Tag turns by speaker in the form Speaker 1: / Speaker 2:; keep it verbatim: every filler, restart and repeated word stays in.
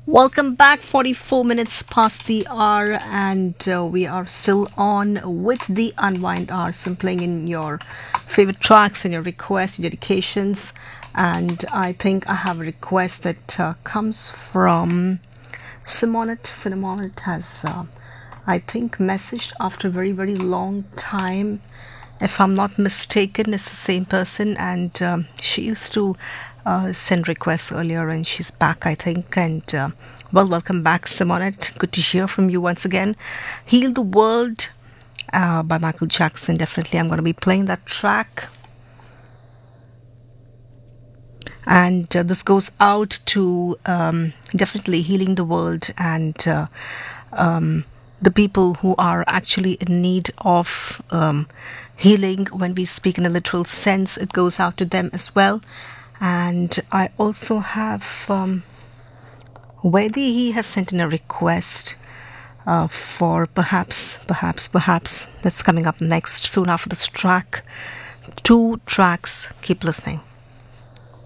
Speaker 1: Welcome back. forty-four minutes past the hour, and uh, we are still on with the Unwind Hours. I'm playing in your favorite tracks and your requests, your dedications. And I think I have a request that uh, comes from Simonet. Simonet has, uh, I think, messaged after a very, very long time. If I'm not mistaken, it's the same person, and um, she used to uh, send requests earlier, and she's back, I think. And uh, well, welcome back, Simonet. Good to hear from you once again. "Heal the World" uh, by Michael Jackson. Definitely, I'm going to be playing that track. And uh, this goes out to um, definitely healing the world and uh, um, the people who are actually in need of um, healing. When we speak in a literal sense, it goes out to them as well. And I also have um, Wedi. He has sent in a request uh, for perhaps, perhaps, perhaps. That's coming up next, soon after this track. Two tracks. Keep listening.